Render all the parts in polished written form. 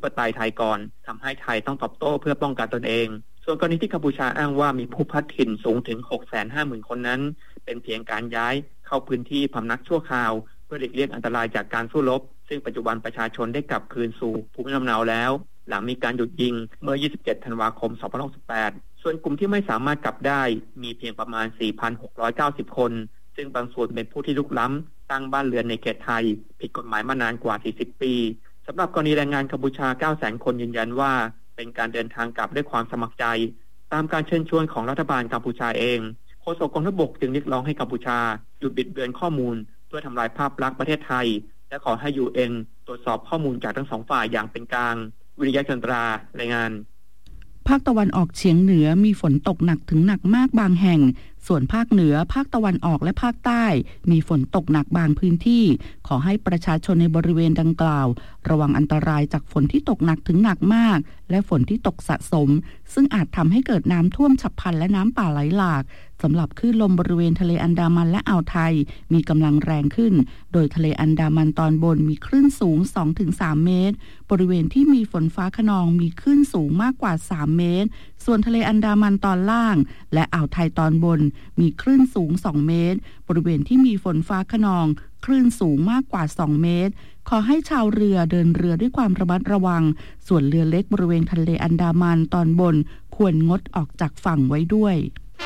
ปไตยไทยก่อนทำให้ไทยต้องตอบโต้เพื่อป้องกันตนเองส่วนกรณีที่กัมพูชาอ้างว่ามีผู้พลัดถิ่นสูงถึง 650,000 คนนั้นเป็นเพียงการย้ายเข้าพื้นที่พำนักชั่วคราวเพื่อหลีกเลี่ยงอันตรายจากการสู้รบซึ่งปัจจุบันประชาชนได้กลับคืนสู่ภูมิลำเนาแล้วหลังมีการหยุดยิงเมื่อ 27 ธันวาคม 2568 ส่วนกลุ่มที่ไม่สามารถกลับได้มีเพียงประมาณ 4,690 คนซึ่งบางส่วนเป็นผู้ที่ลุกล้ำตั้งบ้านเรือนในเขตไทยผิดกฎหมายมานานกว่า 40 ปีสำหรับกรณีแรงงานกัมพูชา 900,000 คนยืนยันว่าเป็นการเดินทางกลับด้วยความสมัครใจตามการเชิญชวนของรัฐบาลกัมพูชาเองโฆษกกองทัพบกจึงเรียกร้องให้กัมพูชาหยุดบิดเบือนข้อมูลเพื่อทำลายภาพลักษณ์ประเทศไทยและขอให้ UN ตรวจสอบข้อมูลจากทั้งสองฝ่ายอย่างเป็นกลางวิริยะจันทรารายงานภาคตะวันออกเฉียงเหนือมีฝนตกหนักถึงหนักมากบางแห่งส่วนภาคเหนือภาคตะวันออกและภาคใต้มีฝนตกหนักบางพื้นที่ขอให้ประชาชนในบริเวณดังกล่าวระวังอันตรายจากฝนที่ตกหนักถึงหนักมากและฝนที่ตกสะสมซึ่งอาจทำให้เกิดน้ำท่วมฉับพลันและน้ำป่าไหลหลากสำหรับคลื่นลมบริเวณทะเลอันดามันและอ่าวไทยมีกำลังแรงขึ้นโดยทะเลอันดามันตอนบนมีคลื่นสูง 2-3 เมตรบริเวณที่มีฝนฟ้าคะนองมีคลื่นสูงมากกว่า3 เมตรส่วนทะเลอันดามันตอนล่างและอ่าวไทยตอนบนมีคลื่นสูง2 เมตรบริเวณที่มีฝนฟ้าคะนองคลื่นสูงมากกว่า2 เมตรขอให้ชาวเรือเดินเรือด้วยความระมัดระวังส่วนเรือเล็กบริเวณทะเลอันดามันตอนบนควรงดออกจากฝั่งไว้ด้วย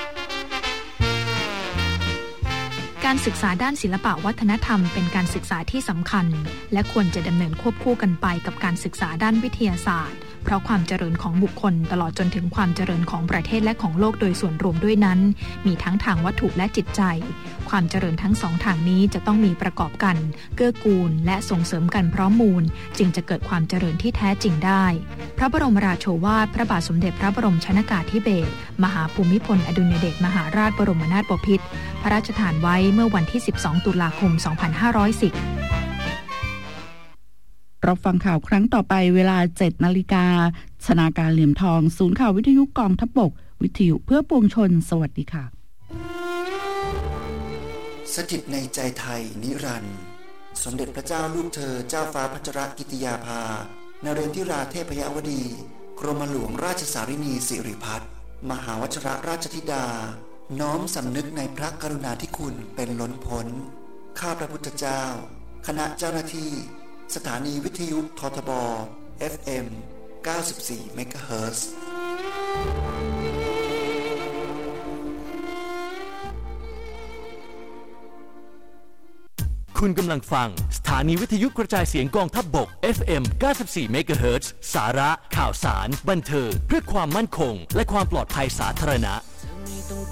การศึกษาด้านศิลปะวัฒนธรรมเป็นการศึกษาที่สำคัญและควรจะดำเนินควบคู่กันไปกับการศึกษาด้านวิทยาศาสตร์เพราะความเจริญของบุคคลตลอดจนถึงความเจริญของประเทศและของโลกโดยส่วนรวมด้วยนั้นมีทั้งทางวัตถุและจิตใจความเจริญทั้งสองทางนี้จะต้องมีประกอบกันเกื้อกูลและส่งเสริมกันพร้อมมูลจึงจะเกิดความเจริญที่แท้จริงได้พระบรมราโชวาทพระบาทสมเด็จพระบรมชนกาธิเบศรมหาภูมิพลอดุลยเดชมหาราชบรมนาถบพิตรพระราชทานไว้เมื่อวันที่12 ตุลาคม 2510 รับฟังข่าวครั้งต่อไปเวลา 7 นาฬิกาชนาการเหลี่ยมทองศูนย์ข่าววิทยุกองทัพบกวิทยุเพื่อปวงชนสวัสดีค่ะสถิตในใจไทยนิรันดร์สมเด็จพระเจ้าลูกเธอเจ้าฟ้าพัชรกิติยาภานเรนทิราเทพยวดีกรมหลวงราชสารินีสิริพัฒน์มหาวชิรราชธิดาน้อมสำนึกในพระกรุณาธิคุณเป็นล้นพ้นข้าพระพุทธเจ้าคณะเจ้าหน้าที่สถานีวิทยุททบ FM 94 เมกะเฮิรตซ์คุณกำลังฟังสถานีวิทยุกระจายเสียงกองทัพบก FM 94 เมกะเฮิรตซ์สาระข่าวสารบันเทิงเพื่อความมั่นคงและความปลอดภัยสาธารณะ